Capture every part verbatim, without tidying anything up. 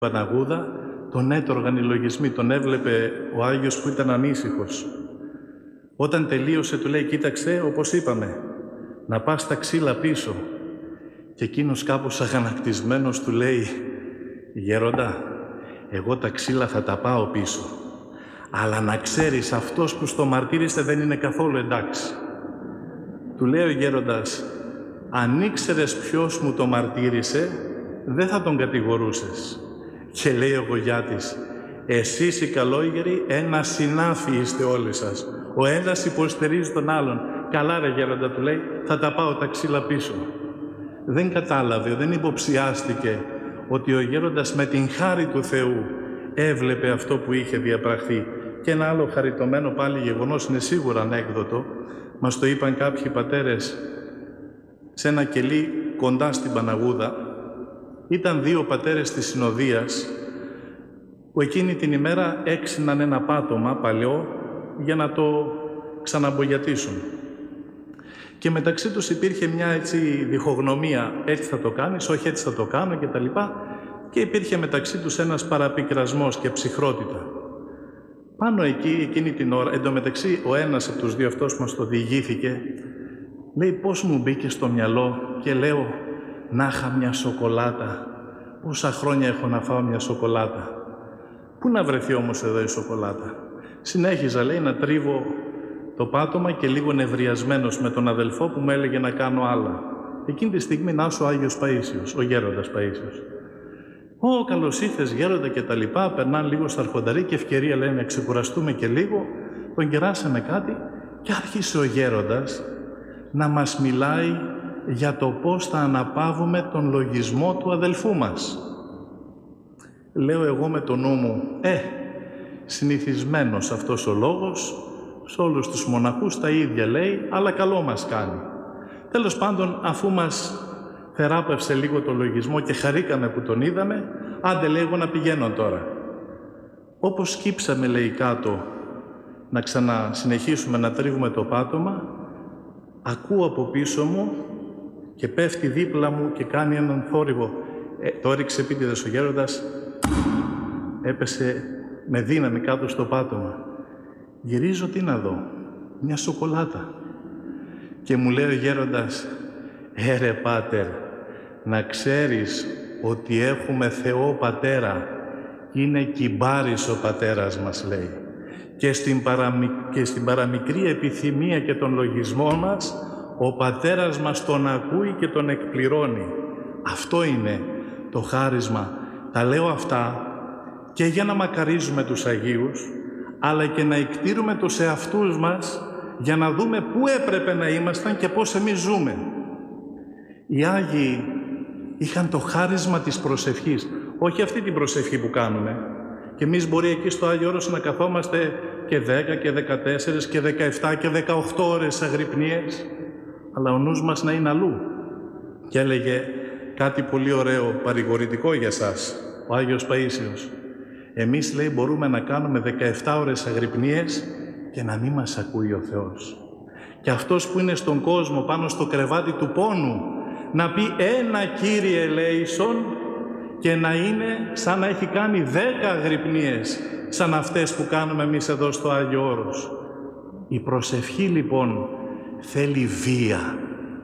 Παναγούδα, τον έτρωγαν οι λογισμοί, τον έβλεπε ο Άγιος που ήταν ανήσυχος. Όταν τελείωσε του λέει, κοίταξε, όπως είπαμε, να πας τα ξύλα πίσω. Και εκείνος κάπως αγανακτισμένος του λέει, γέροντα, εγώ τα ξύλα θα τα πάω πίσω. Αλλά να ξέρεις, αυτός που στο μαρτύρησε δεν είναι καθόλου εντάξει. Του λέει ο γέροντας, αν ήξερες ποιος μου το μαρτύρησε, δεν θα τον κατηγορούσες. Και λέει ο Γογιάτης, εσείς οι καλόγεροι ένα συνάφι είστε όλοι σας. Ο ένας υποστηρίζει τον άλλον. Καλά ρε γέροντα, του λέει, θα τα πάω τα ξύλα πίσω. Δεν κατάλαβε, δεν υποψιάστηκε ότι ο γέροντας με την χάρη του Θεού έβλεπε αυτό που είχε διαπραχθεί. Και ένα άλλο χαριτωμένο πάλι γεγονός, είναι σίγουρα ανέκδοτο, μας το είπαν κάποιοι πατέρες σε ένα κελί κοντά στην Παναγούδα. Ήταν δύο πατέρες της συνοδείας που εκείνη την ημέρα έξυναν ένα πάτωμα παλαιό για να το ξαναμπογιατίσουν. Και μεταξύ τους υπήρχε μια έτσι διχογνωμία, έτσι θα το κάνεις, όχι έτσι θα το κάνω και τα λοιπά, και υπήρχε μεταξύ τους ένας παραπικρασμός και ψυχρότητα. Πάνω εκεί, εκείνη την ώρα, εντωμεταξύ ο ένας από τους δύο αυτός μας το διηγήθηκε, λέει πώς μου μπήκε στο μυαλό και λέω να είχα μια σοκολάτα. Πόσα χρόνια έχω να φάω μια σοκολάτα. Πού να βρεθεί όμως εδώ η σοκολάτα. Συνέχιζα, λέει, να τρίβω το πάτωμα και λίγο νευριασμένος με τον αδελφό που μου έλεγε να κάνω άλλα. Εκείνη τη στιγμή να είσαι ο Άγιος Παΐσιος, ο γέροντας Παΐσιος. Ω, καλώς ήρθες γέροντα και τα λοιπά, περνάνε λίγο στα αρχονταρή και ευκαιρία λέει να ξεκουραστούμε και λίγο. Τον κεράσαμε κάτι και άρχισε ο γέροντας να μας μιλάει για το πώς θα αναπαύουμε τον λογισμό του αδελφού μας. Λέω εγώ με το νου μου, ε, συνηθισμένος αυτός ο λόγος, σε όλους τους μοναχούς τα ίδια λέει, αλλά καλό μας κάνει. Τέλος πάντων, αφού μας θεράπευσε λίγο το λογισμό και χαρήκαμε που τον είδαμε, άντε λέει εγώ να πηγαίνω τώρα. Όπως σκύψαμε λέει κάτω να ξανασυνεχίσουμε να τρίβουμε το πάτωμα, ακούω από πίσω μου και πέφτει δίπλα μου και κάνει έναν θόρυβο. Ε, το έριξε επίτηδες ο γέροντας, έπεσε με δύναμη κάτω στο πάτωμα. Γυρίζω τι να δω, μια σοκολάτα. Και μου λέει ο γέροντας, «Ε ρε πάτερ, να ξέρεις ότι έχουμε Θεό Πατέρα, είναι κυμπάρης ο Πατέρας μας», λέει. Και στην, παραμι... και στην παραμικρή επιθυμία και τον λογισμό μας, ο Πατέρας μας τον ακούει και τον εκπληρώνει. Αυτό είναι το χάρισμα. Τα λέω αυτά και για να μακαρίζουμε τους Αγίους, αλλά και να εκτείρουμε τους εαυτούς μας για να δούμε πού έπρεπε να ήμασταν και πώς εμείς ζούμε. Οι Άγιοι είχαν το χάρισμα της προσευχής, όχι αυτή την προσευχή που κάνουμε. Και εμείς μπορεί εκεί στο Άγιο Όρος να καθόμαστε και δέκα και δεκατέσσερις και δεκαεπτά και δεκαοκτώ ώρες αγρυπνίες, αλλά ο νους μας να είναι αλλού. Και έλεγε κάτι πολύ ωραίο, παρηγορητικό για σας, ο Άγιος Παΐσιος. Εμείς, λέει, μπορούμε να κάνουμε δεκαεπτά ώρες αγρυπνίες και να μην μας ακούει ο Θεός. Και αυτός που είναι στον κόσμο πάνω στο κρεβάτι του πόνου να πει ένα Κύριε ελέησον και να είναι σαν να έχει κάνει δέκα αγρυπνίες σαν αυτές που κάνουμε εμείς εδώ στο Άγιο Όρος. Η προσευχή λοιπόν θέλει βία,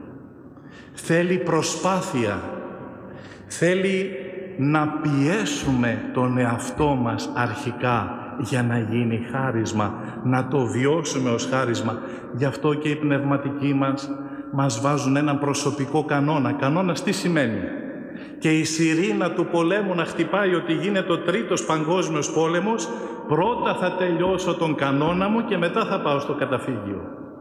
θέλει προσπάθεια, θέλει να πιέσουμε τον εαυτό μας αρχικά για να γίνει χάρισμα, να το βιώσουμε ως χάρισμα. Γι' αυτό και οι πνευματικοί μας μας βάζουν έναν προσωπικό κανόνα. Κανόνας τι σημαίνει? Και η σιρήνα του πολέμου να χτυπάει ότι γίνεται ο τρίτος παγκόσμιος πόλεμος, πρώτα θα τελειώσω τον κανόνα μου και μετά θα πάω στο καταφύγιο.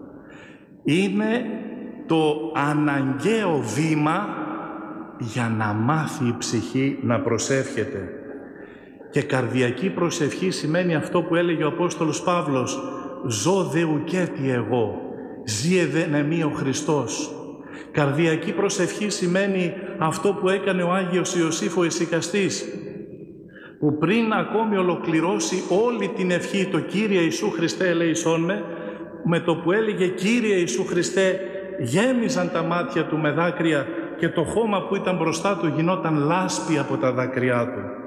Είναι το αναγκαίο βήμα για να μάθει η ψυχή να προσεύχεται. Και καρδιακή προσευχή σημαίνει αυτό που έλεγε ο Απόστολος Παύλος, «Ζω δε ουκέτι εγώ, ζήε δε νεμί ο Χριστός». Καρδιακή προσευχή σημαίνει αυτό που έκανε ο Άγιος Ιωσήφ ο Ησυχαστής, που πριν ακόμη ολοκληρώσει όλη την ευχή, το «Κύριε Ιησού Χριστέ ελέησόν με», με το που έλεγε «Κύριε Ιησού Χριστέ», γέμιζαν τα μάτια του με δάκρυα και το χώμα που ήταν μπροστά του γινόταν λάσπη από τα δάκρυά του.